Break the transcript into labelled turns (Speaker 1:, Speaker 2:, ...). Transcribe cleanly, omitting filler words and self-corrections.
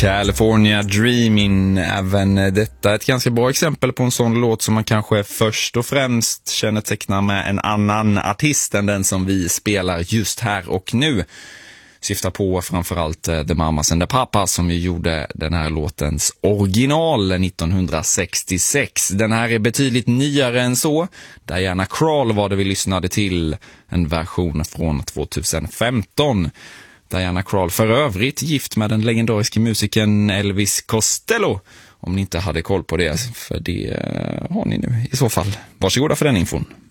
Speaker 1: California Dreaming, även detta ett ganska bra exempel på en sån låt som man kanske först och främst kännetecknar med en annan artist än den som vi spelar just här och nu. Syftar på framförallt The Mamas and the Papas som ju gjorde den här låtens original 1966. Den här är betydligt nyare än så. Diana Krall var det vi lyssnade till, en version från 2015. Diana Krall för övrigt gift med den legendariska musikern Elvis Costello. Om ni inte hade koll på det, för det har ni nu i så fall. Varsågoda för den infon.